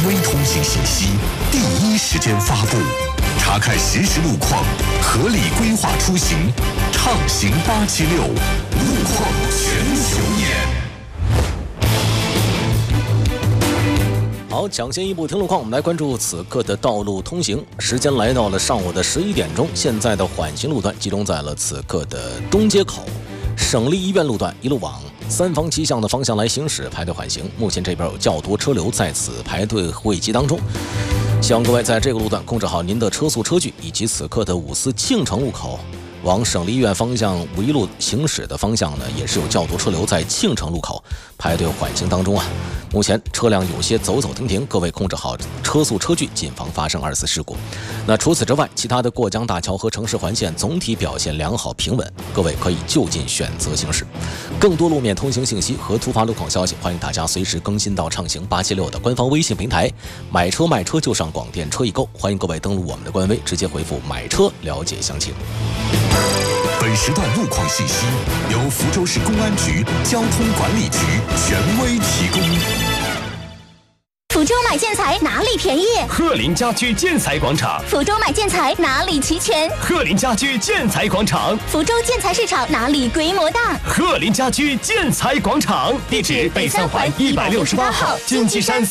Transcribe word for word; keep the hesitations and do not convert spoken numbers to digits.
威通行信息，第一时间发布，查看实时路况，合理规划出行，畅行八七六，路况全球眼。 好，抢先一步听路况，我们来关注此刻的道路通行。时间来到了上午的十一点钟，现在的缓行路段集中在了此刻的东街口、省立医院路段，一路往三坊七巷的方向来行驶，排队缓行。目前这边有较多车流在此排队汇集当中，希望各位在这个路段控制好您的车速车距，以及此刻的五四庆城路口往省立医院方向五一路行驶的方向呢，也是有较多车流在庆城路口排队缓行当中啊。目前车辆有些走走停停，各位控制好车速车距，谨防发生二次事故。那除此之外，其他的过江大桥和城市环线总体表现良好平稳，各位可以就近选择行驶。更多路面通行信息和突发路况消息，欢迎大家随时更新到畅行八七六的官方微信平台。买车卖车就上广电车易购，欢迎各位登录我们的官微，直接回复买车了解详情。 本时段路况信息由福州市公安局交通管理局权威提供。 福州买建材哪里便宜？ 鹤林家居建材广场。 福州买建材哪里齐全？ 鹤林家居建材广场。 福州建材市场哪里规模大？ 鹤林家居建材广场。地址：北三环一百六十八号金鸡山